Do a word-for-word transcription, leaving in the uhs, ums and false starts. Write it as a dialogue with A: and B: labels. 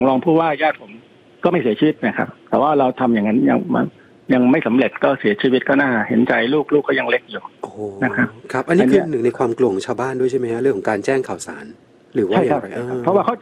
A: รองผู้ว่าญาติผมก็ไม่เสียชีวิตนะครับแต่ว่าเราทำอย่างนั้นยังมันยังไม่สำเร็จก็เสียชีวิตก็น่าเห็นใจลูกลูกก็ยังเล็กอยู่นะครับ
B: ครับอันนี้คือหนึ่งในความกลัวของชาวบ้านด้วยใช่ไหมฮะเรื่องของการแจ้งข่าวสารหรือว่าอย่างไร
A: เพราะว่าเขา